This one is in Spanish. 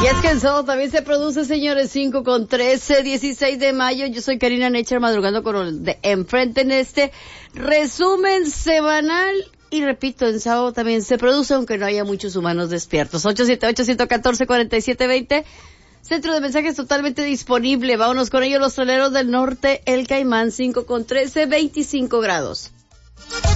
Y es que el sábado también se produce, señores, 5:13, 16 de mayo. Yo soy Karina Necher, madrugando con el de enfrente en este resumen semanal. Y repito, en sábado también se produce, aunque no haya muchos humanos despiertos. 878-114-4720. Centro de mensajes totalmente disponible. Vámonos con ellos, los Soleros del Norte, El Caimán, 5:13, 25 grados.